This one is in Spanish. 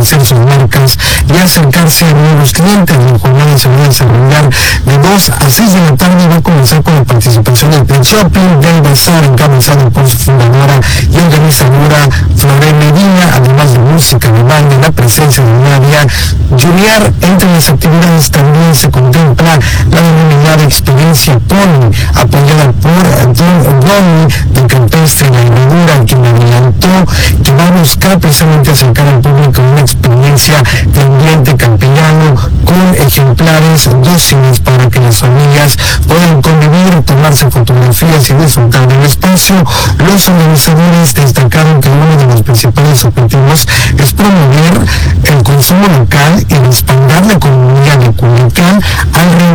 fortalecer sus marcas y acercarse a nuevos clientes. La jornada se va a desarrollar de 2 a 6 de la tarde y va a comenzar con la participación del Shopping del Bazar, encabezado por su fundadora y organizadora Flore Medina, además de música de banda y la presencia de Nadia Junior. Entre las actividades también se contempla la denominada experiencia Pony, apoyada por Don Ronnie del Campestre La Herradura, quien adelantó que va a buscar precisamente acercar al público una experiencia de ambiente campellano con ejemplares dóciles para que las familias puedan convivir, tomarse fotografías y disfrutar del espacio. Los organizadores destacaron que uno de los principales objetivos es promover el consumo local y respaldar la economía de Culiacán alrededor